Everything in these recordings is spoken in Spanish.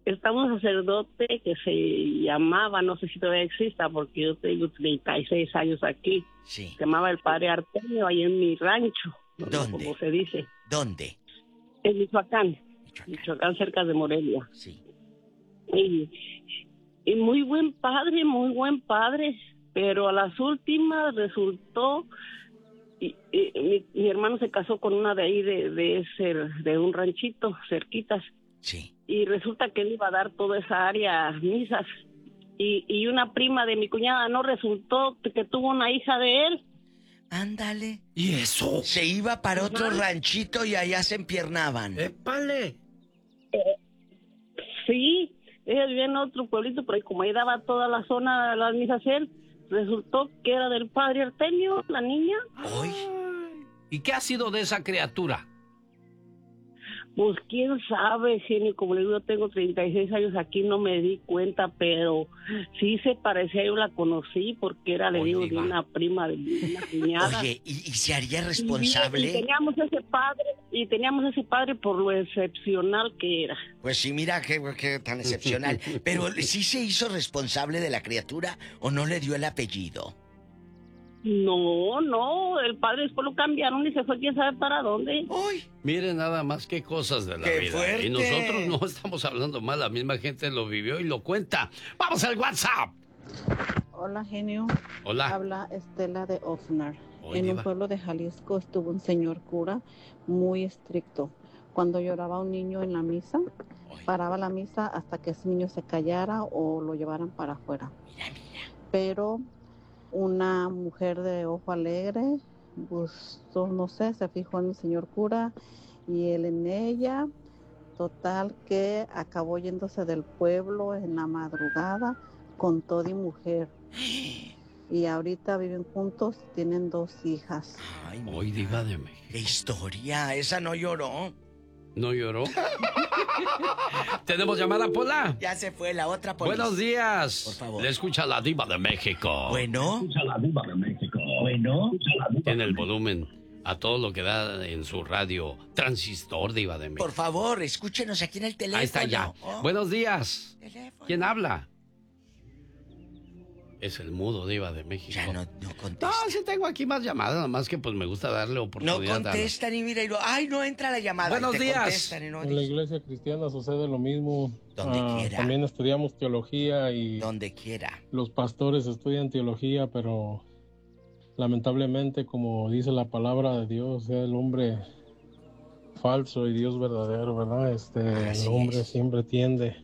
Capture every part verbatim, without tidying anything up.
estaba un sacerdote que se llamaba, no sé si todavía exista, porque yo tengo treinta y seis años aquí. Sí. Se llamaba el padre Artemio, ahí en mi rancho. ¿Dónde? Como se dice. ¿Dónde? En Michoacán. Michoacán. Michoacán, cerca de Morelia. Sí. Y, y muy buen padre, muy buen padre, pero a las últimas resultó... Y, y, mi, mi hermano se casó con una de ahí, de, de, ese, de un ranchito, cerquitas. Sí. Y resulta que él iba a dar toda esa área a misas. Y, y una prima de mi cuñada no resultó que tuvo una hija de él. Ándale. ¿Y eso? Se iba para otro Ajá. ranchito y allá se empiernaban. ¡Épale! Eh, sí, ella vivía en otro pueblito, pero como ahí daba toda la zona de las misas él, resultó que era del padre Artemio, la niña. Hoy. ¿Y qué ha sido de esa criatura? Pues quién sabe, genio, como le digo, yo tengo treinta y seis años aquí, no me di cuenta, pero sí se parecía, yo la conocí porque era, le Oye, digo, de Diva. una prima de una cuñada. Oye, ¿y, y se haría Y, responsable? y teníamos ese padre, y teníamos ese padre por lo excepcional que era. Pues sí, mira qué, qué tan excepcional. Pero ¿sí se hizo responsable de la criatura o no le dio el apellido? No, no, el padre después lo cambiaron y se fue quién sabe para dónde. ¡Uy! Miren nada más qué cosas de la ¡Qué vida. fuerte! Y nosotros no estamos hablando mal, la misma gente lo vivió y lo cuenta. ¡Vamos al WhatsApp! Hola, genio. Hola. Habla Estela de Oxnard. Hoy, En Diva. un pueblo de Jalisco estuvo un señor cura muy estricto. Cuando lloraba un niño en la misa, Hoy. paraba la misa hasta que ese niño se callara o lo llevaran para afuera. Mira, mira. Pero una mujer de ojo alegre, pues no sé, se fijó en el señor cura y él en ella. Total que acabó yéndose del pueblo en la madrugada con todo y mujer. Y ahorita viven juntos, tienen dos hijas. Ay, Hoy Diva de México. qué historia. Esa no lloró. ¿No lloró? ¿Tenemos llamada, Pola? Ya se fue la otra polis. Buenos días. Por favor. Le escucha la Diva de México. Bueno. Escucha la Diva de México. Bueno. Escucha la Diva Tiene de el México. volumen a todo lo que da en su radio. Transistor, Diva de México. Por favor, escúchenos aquí en el teléfono. Ahí está ya. Oh, Buenos días. teléfono. ¿Quién habla? Es el mudo, Diva de México. Ya no, no contesta. No, sí tengo aquí más llamadas, nada más que pues me gusta darle No oportunidad. contestan y mira, y lo, ay, no entra la llamada. Buenos Y te días. contestan y no En la dice. iglesia cristiana sucede lo mismo. Donde Ah, quiera. También estudiamos teología y Donde quiera. los pastores estudian teología, pero lamentablemente, como dice la palabra de Dios, el hombre falso y Dios verdadero, ¿verdad? Este, Así el hombre es. siempre tiende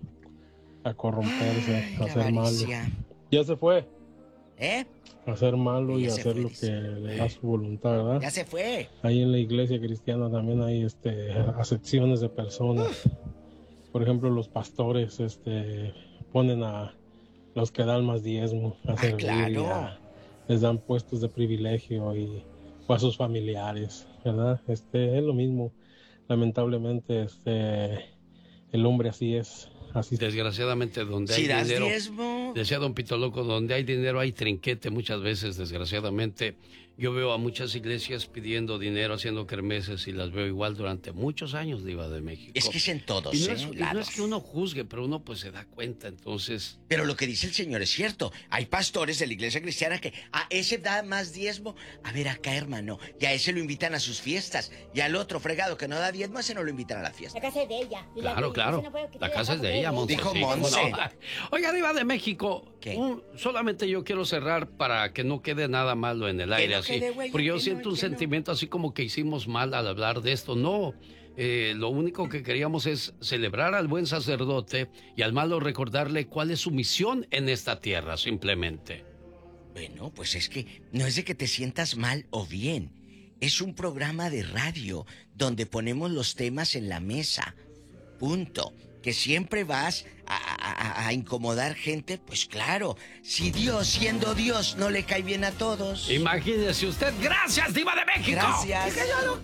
a corromperse, Ay, a la hacer malo. avaricia. Ya se fue, ¿Eh? a hacer malo Ya y a se hacer fue, lo dice. que le da su voluntad, ¿verdad? Ya se fue. Ahí en la iglesia cristiana también hay este, acepciones de personas. Por ejemplo, los pastores este, ponen a los que dan más diezmo a Ah, servir, claro. y a- les dan puestos de privilegio y o a sus familiares, ¿verdad? Este, es lo mismo. Lamentablemente, este, el hombre así es. Así Desgraciadamente, donde Si hay das dinero... diezmo. Decía don Pito Loco, donde hay dinero hay trinquete muchas veces, desgraciadamente. Yo veo a muchas iglesias pidiendo dinero, haciendo kermeses y las veo igual durante muchos años, Diva de México. Es que es en todos, y no, ¿eh? es, y no lados. es que uno juzgue, pero uno pues se da cuenta, entonces... Pero lo que dice el Señor es cierto. Hay pastores de la iglesia cristiana que a ese da más diezmo. A ver, acá, hermano. Y a ese lo invitan a sus fiestas. Y al otro fregado que no da diezmo, a ese no lo invitan a la fiesta. La casa es de ella. Y la Claro, de- claro. ese no puede quitar La casa es de porque ella, Monse. Dijo sí, cómo Monse. no. Oiga, Diva de México, ¿Qué? un- solamente yo quiero cerrar para que no quede nada malo en el aire no así. quede huella, Porque yo que no, siento un que no. sentimiento así como que hicimos mal al hablar de esto. No, eh, lo único que queríamos es celebrar al buen sacerdote y al malo recordarle cuál es su misión en esta tierra, simplemente. Bueno, pues es que no es de que te sientas mal o bien. Es un programa de radio donde ponemos los temas en la mesa. Punto. Que siempre vas a, a- a incomodar gente, pues claro. Si Dios, siendo Dios, no le cae bien a todos. Imagínese usted. ¡Gracias, Diva de México! Gracias.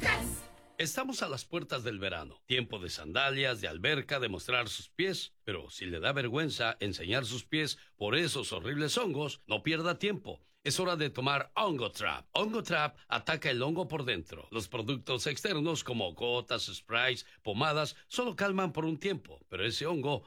Estamos a las puertas del verano. Tiempo de sandalias, de alberca, de mostrar sus pies. Pero si le da vergüenza enseñar sus pies por esos horribles hongos, no pierda tiempo. Es hora de tomar Hongo Trap. Hongo Trap ataca el hongo por dentro. Los productos externos como gotas, sprays, pomadas, solo calman por un tiempo. Pero ese hongo